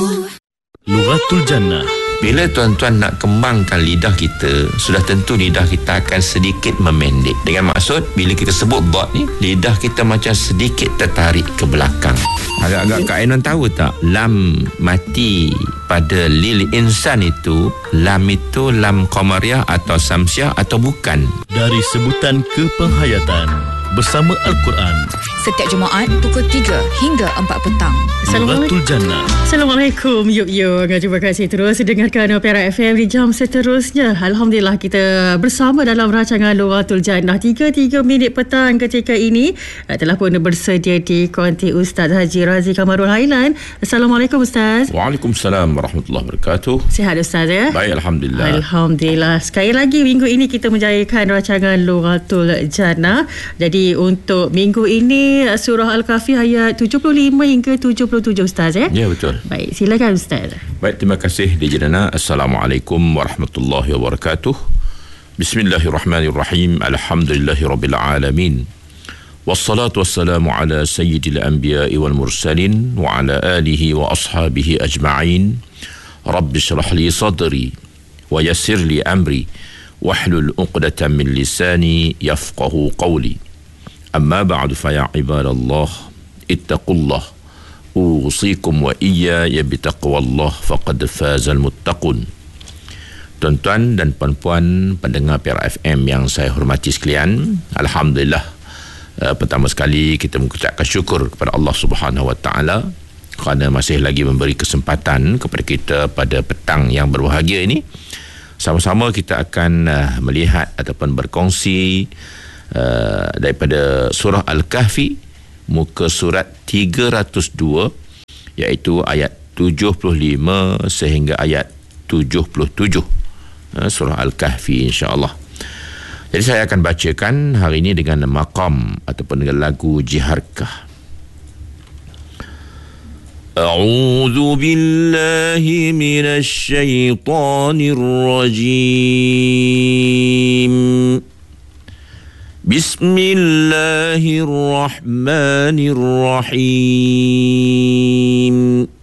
Lughatul Jannah. Bila tuan-tuan nak kembangkan lidah kita, sudah tentu lidah kita akan sedikit memendek. Dengan maksud, bila kita sebut dot ni, lidah kita macam sedikit tertarik ke belakang. Agak-agak Kak Ainon tahu tak? Lam mati pada lil insan itu, lam itu lam qamariyah atau samsiah atau bukan? Dari sebutan kepenghayatan bersama Al-Quran. Setiap Jumaat pukul 3 hingga 4 petang. Lughatul Jannah. Assalamualaikum. Yuk. Terima kasih terus dengarkan Opera FM di jam seterusnya. Alhamdulillah kita bersama dalam rancangan Lughatul Jannah. 3 minit petang ketika ini telah pun bersedia di konti Ustaz Haji Razi Kamarul Hailan. Assalamualaikum Ustaz. Waalaikumsalam warahmatullahi wabarakatuh. Sihat Ustaz ya? Baik, Alhamdulillah. Alhamdulillah. Sekali lagi minggu ini kita menjayakan rancangan Lughatul Jannah. Jadi untuk minggu ini surah Al-Kahfi ayat 75 hingga 77 Ustaz ya? Ya, betul. Baik, silakan Ustaz. Baik, terima kasih DJ Dana. Assalamualaikum warahmatullahi wabarakatuh. Bismillahirrahmanirrahim. Alhamdulillahirabbil alamin. Wassalatu wassalamu ala sayyidil anbiya'i wal mursalin wa ala alihi wa ashabihi ajma'in. Rabbi shrah li sadri wa yassir li amri wahlul 'uqdatam min lisani yafqahu qawli. Amma ba'du fa ya ibadallah ittaqullah usikum wa iyaya bitaqwallah faqad fazal muttaqun. Tuan-tuan dan puan-puan pendengar Opera FM yang saya hormati sekalian, alhamdulillah, pertama sekali kita mengucapkan syukur kepada Allah Subhanahu wa taala kerana masih lagi memberi kesempatan kepada kita pada petang yang berbahagia ini. Sama-sama kita akan melihat ataupun berkongsi daripada surah Al-Kahfi, muka surat 302, iaitu ayat 75 sehingga ayat 77, surah Al-Kahfi, insya-Allah. Jadi saya akan bacakan hari ini dengan maqam ataupun dengan lagu Jiharkah. A'udzu billahi minasy syaithanir rajim. Bismillahirrahmanirrahim.